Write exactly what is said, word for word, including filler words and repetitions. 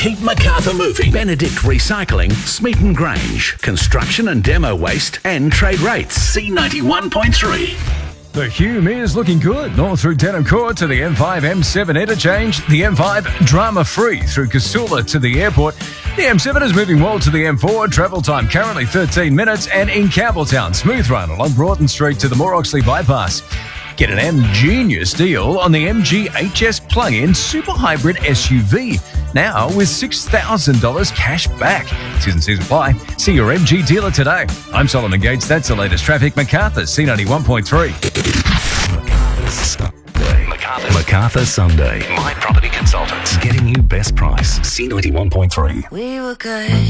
Keep Macarthur moving. Benedict Recycling, Smeaton Grange. Construction and demo waste and trade rates. C ninety-one point three. The Hume is looking good. North through Denham Court to the M five M seven interchange. The M five drama-free through Casula to the airport. The M seven is moving well to the M four. Travel time currently thirteen minutes. And in Campbelltown, smooth run along Broughton Street to the Moore Oxley bypass. Get an M-Genius deal on the M G H S plug-in super hybrid S U V. Now with six thousand dollars cash back. Season season apply. See your M G dealer today. I'm Solomon Gates. That's the latest traffic. Macarthur, C ninety-one point three. Macarthur Sunday. Macarthur, Macarthur Sunday. My Property Consultants. Getting you best price. C ninety-one point three. We were good.